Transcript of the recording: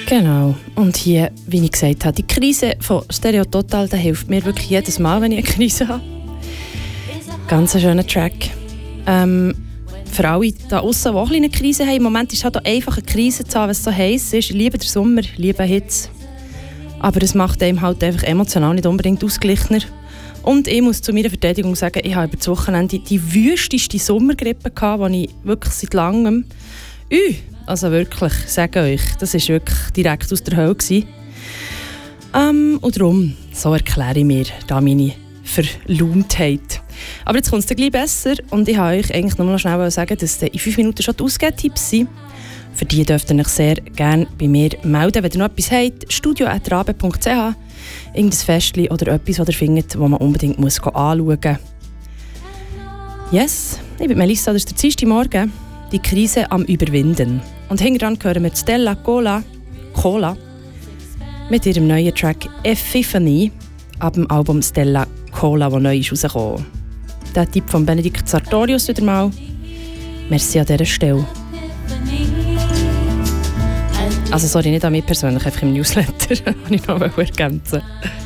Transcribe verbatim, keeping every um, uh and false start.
Genau. Und hier, wie ich gesagt habe, die Krise von Stereo Total, die hilft mir wirklich jedes Mal, wenn ich eine Krise habe. Ganz ein schöner Track. Ähm, für alle da aussen, die auch eine Krise haben, im Moment ist es halt auch einfach eine Krise zu haben, was so heiß ist. Ich liebe den Sommer, ich liebe Hitze. Aber es macht einem halt einfach emotional nicht unbedingt ausgeglichener. Und ich muss zu meiner Verteidigung sagen, ich habe über das Wochenende die wüsteste Sommergrippe gehabt, die ich wirklich seit langem... Ui, also wirklich, ich sage euch, das war wirklich direkt aus der Hölle. Ähm, und darum, so erkläre ich mir da meine Verlaumtheit. Aber jetzt kommt es dann gleich besser und ich wollte euch eigentlich nur noch schnell sagen, dass in fünf Minuten schon die Ausgabe-Tipps sind. Für die dürft ihr euch sehr gerne bei mir melden, wenn ihr noch etwas habt. studio at rabe punkt c h Irgendein Festchen oder etwas, das ihr findet, das man unbedingt muss anschauen muss. Yes, ich bin Melissa, das ist der Dienstag Morgen. Die Krise am Überwinden. Und hinterher hören wir Stella Cola, Cola mit ihrem neuen Track Epiphany ab dem Album Stella Cola, das neu ist rausgekommen. Der Tipp von Benedikt Sartorius wieder mal. Merci an dieser Stelle. Also sorry, nicht an mich persönlich, einfach im Newsletter. Wollte ich noch ergänzen.